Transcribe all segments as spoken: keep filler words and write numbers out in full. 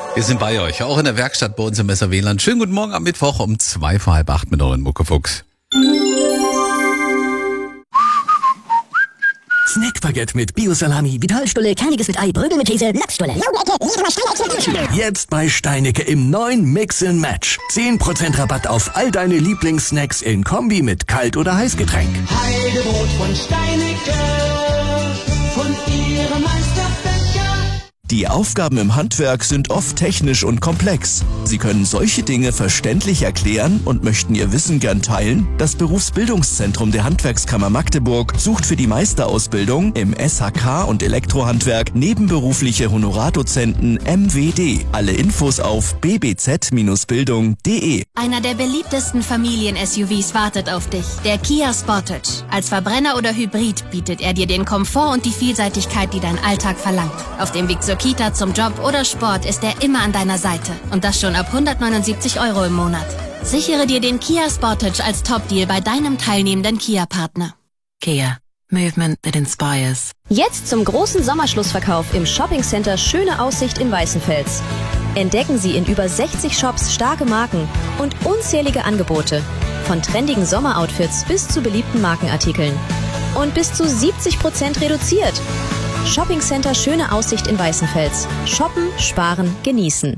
Wir sind bei euch, auch in der Werkstatt bei uns im S R W-Land. Schönen guten Morgen am Mittwoch um zwei vor halb acht mit euren Muckefuchs. Snackbaguette mit Bio-Salami, Vitalstulle, kerniges mit Ei, Brögel mit Käse, Lachsstulle. jetzt bei Steinecke im neuen Mix and Match. zehn Prozent Rabatt auf all deine Lieblingssnacks in Kombi mit Kalt- oder Heißgetränk. Heidebrot von Steinecke, von ihrem Meisterbäcker. Die Aufgaben im Handwerk sind oft technisch und komplex. Sie können solche Dinge verständlich erklären und möchten Ihr Wissen gern teilen? Das Berufsbildungszentrum der Handwerkskammer Magdeburg sucht für die Meisterausbildung im S H K und Elektrohandwerk nebenberufliche Honorardozenten M W D. Alle Infos auf b b z Bindestrich bildung punkt de. Einer der beliebtesten Familien-S U Vs wartet auf dich, der Kia Sportage. Als Verbrenner oder Hybrid bietet er dir den Komfort und die Vielseitigkeit, die dein Alltag verlangt. Auf dem Weg zur Kita, zum Job oder Sport ist er immer an deiner Seite. Und das schon ab hundertneunundsiebzig Euro im Monat. Sichere dir den Kia Sportage als Top-Deal bei deinem teilnehmenden Kia-Partner. Kia. Movement that inspires. Jetzt zum großen Sommerschlussverkauf im Shoppingcenter Schöne Aussicht in Weißenfels. Entdecken Sie in über sechzig Shops starke Marken und unzählige Angebote. Von trendigen Sommeroutfits bis zu beliebten Markenartikeln. Und bis zu siebzig Prozent reduziert. Shoppingcenter Schöne Aussicht in Weißenfels. Shoppen, sparen, genießen.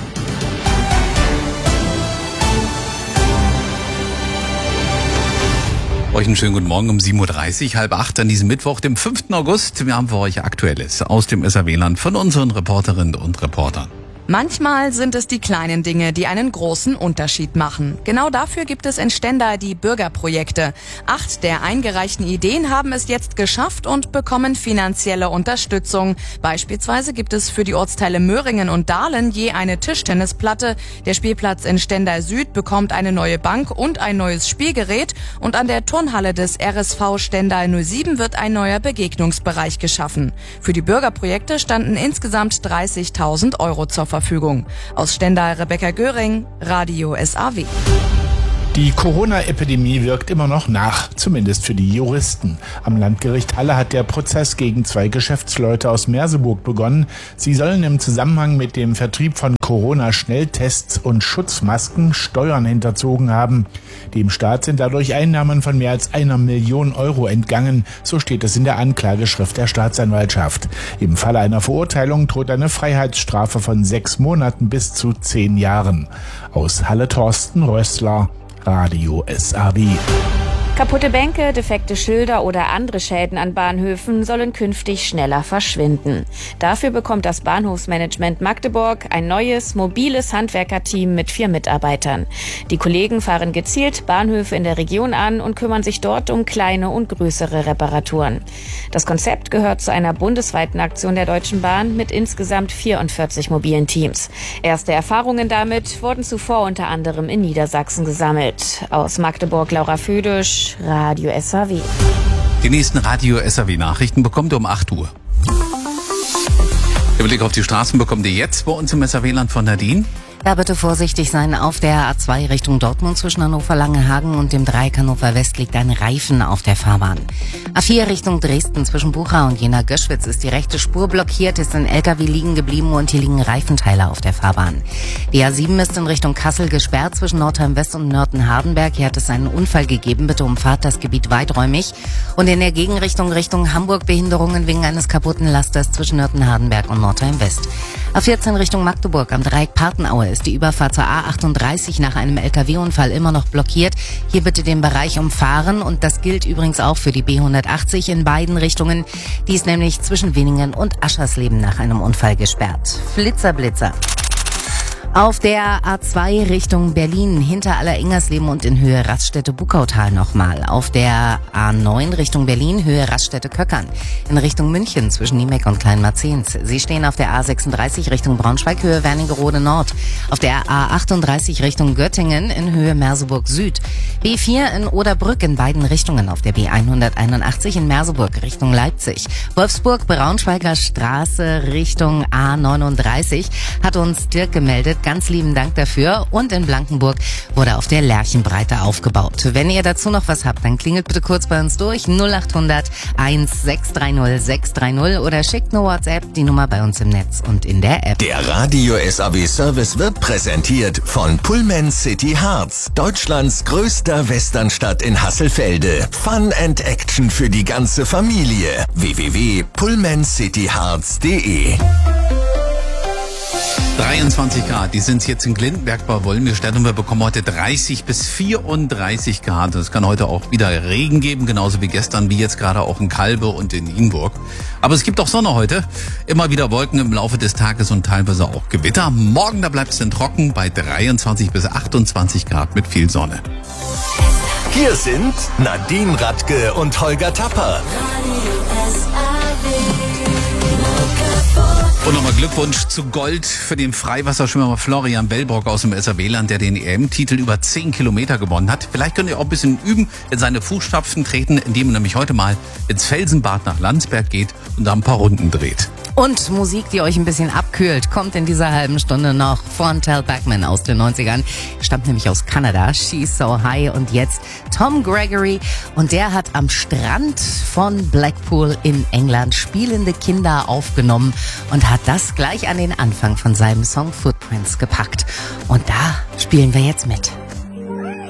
Euch einen schönen guten Morgen um sieben Uhr dreißig, halb acht an diesem Mittwoch, dem fünften August. Wir haben für euch Aktuelles aus dem S R W-Land von unseren Reporterinnen und Reportern. Manchmal sind es die kleinen Dinge, die einen großen Unterschied machen. Genau dafür gibt es in Stendal die Bürgerprojekte. Acht der eingereichten Ideen haben es jetzt geschafft und bekommen finanzielle Unterstützung. Beispielsweise gibt es für die Ortsteile Möhringen und Dahlen je eine Tischtennisplatte. Der Spielplatz in Stendal Süd bekommt eine neue Bank und ein neues Spielgerät. Und an der Turnhalle des R S V Stendal null sieben wird ein neuer Begegnungsbereich geschaffen. Für die Bürgerprojekte standen insgesamt dreißigtausend Euro zur Verfügung. Verfügung. Aus Stendal Rebecca Göring, Radio S A W. Die Corona-Epidemie wirkt immer noch nach, zumindest für die Juristen. Am Landgericht Halle hat der Prozess gegen zwei Geschäftsleute aus Merseburg begonnen. Sie sollen im Zusammenhang mit dem Vertrieb von Corona-Schnelltests und Schutzmasken Steuern hinterzogen haben. Dem Staat sind dadurch Einnahmen von mehr als einer Million Euro entgangen, so steht es in der Anklageschrift der Staatsanwaltschaft. Im Falle einer Verurteilung droht eine Freiheitsstrafe von sechs Monaten bis zu zehn Jahren. Aus Halle Thorsten Rössler, Radio S A W. Kaputte Bänke, defekte Schilder oder andere Schäden an Bahnhöfen sollen künftig schneller verschwinden. Dafür bekommt das Bahnhofsmanagement Magdeburg ein neues, mobiles Handwerkerteam mit vier Mitarbeitern. Die Kollegen fahren gezielt Bahnhöfe in der Region an und kümmern sich dort um kleine und größere Reparaturen. Das Konzept gehört zu einer bundesweiten Aktion der Deutschen Bahn mit insgesamt vierundvierzig mobilen Teams. Erste Erfahrungen damit wurden zuvor unter anderem in Niedersachsen gesammelt. Aus Magdeburg Laura Födisch, Radio S A W. Die nächsten Radio S A W-Nachrichten bekommt ihr um acht Uhr. Der Blick auf die Straßen bekommt ihr jetzt bei uns im S A W-Land von Nadine. Da bitte vorsichtig sein. Auf der A zwei Richtung Dortmund zwischen Hannover-Langenhagen und dem Dreieck Hannover West liegt ein Reifen auf der Fahrbahn. A vier Richtung Dresden zwischen Bucha und Jena-Göschwitz ist die rechte Spur blockiert, ist ein L K W liegen geblieben und hier liegen Reifenteile auf der Fahrbahn. Die A sieben ist in Richtung Kassel gesperrt zwischen Nordheim-West und Nörten-Hardenberg. Hier hat es einen Unfall gegeben. Bitte umfahrt das Gebiet weiträumig. Und in der Gegenrichtung Richtung Hamburg Behinderungen wegen eines kaputten Lasters zwischen Nörten-Hardenberg und Nordheim-West. A vierzehn Richtung Magdeburg am Dreieck Partenaue ist die Überfahrt zur A achtunddreißig nach einem L K W-Unfall immer noch blockiert. Hier bitte den Bereich umfahren und das gilt übrigens auch für die B hundertachtzig in beiden Richtungen. Die ist nämlich zwischen Winningen und Aschersleben nach einem Unfall gesperrt. Flitzer, Blitzer. Auf der A zwei Richtung Berlin hinter Allerengersleben und in Höhe Raststätte-Buckautal nochmal. Auf der A neun Richtung Berlin Höhe Raststätte-Köckern. In Richtung München zwischen Niemeck und Kleinmarzens. Sie stehen auf der A sechsunddreißig Richtung Braunschweig Höhe Wernigerode Nord. Auf der A achtunddreißig Richtung Göttingen in Höhe Merseburg Süd. B vier in Oderbrück in beiden Richtungen. Auf der B hunderteinundachtzig in Merseburg Richtung Leipzig. Wolfsburg Braunschweiger Straße Richtung A neununddreißig hat uns Dirk gemeldet. Ganz lieben Dank dafür. Und in Blankenburg wurde auf der Lerchenbreite aufgebaut. Wenn ihr dazu noch was habt, dann klingelt bitte kurz bei uns durch null acht hundert eins sechs drei null sechs drei null oder schickt eine WhatsApp, die Nummer bei uns im Netz und in der App. Der Radio S A W Service wird präsentiert von Pullman City Harz, Deutschlands größter Westernstadt in Hasselfelde. Fun and Action für die ganze Familie. w w w punkt pullman city harz punkt de dreiundzwanzig Grad, die sind jetzt in Glindenberg bei Wolmirstedt und wir bekommen heute dreißig bis vierunddreißig Grad. Es kann heute auch wieder Regen geben, genauso wie gestern, wie jetzt gerade auch in Kalbe und in Nienburg. Aber es gibt auch Sonne heute, immer wieder Wolken im Laufe des Tages und teilweise auch Gewitter. Morgen, da bleibt es dann trocken bei dreiundzwanzig bis achtundzwanzig Grad mit viel Sonne. Hier sind Nadine Radke und Holger Tapper. Und nochmal Glückwunsch zu Gold für den Freiwasserschwimmer Florian Wellbrock aus dem S A W-Land, der den E M-Titel über zehn Kilometer gewonnen hat. Vielleicht könnt ihr auch ein bisschen üben, in seine Fußstapfen treten, indem ihr nämlich heute mal ins Felsenbad nach Landsberg geht und da ein paar Runden dreht. Und Musik, die euch ein bisschen abkühlt, kommt in dieser halben Stunde noch von Tal Bachman aus den neunzigern. Stammt nämlich aus Kanada. She's So High. Und jetzt Tom Gregory. Und der hat am Strand von Blackpool in England spielende Kinder aufgenommen und hat das gleich an den Anfang von seinem Song Footprints gepackt. Und da spielen wir jetzt mit.